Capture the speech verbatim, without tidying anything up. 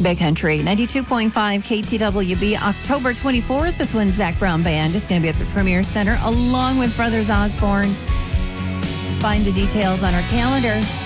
Big Country, ninety-two point five K T W B, October twenty-fourth is when Zach Brown Band is going to be at the Premier Center along with Brothers Osborne. Find the details on our calendar.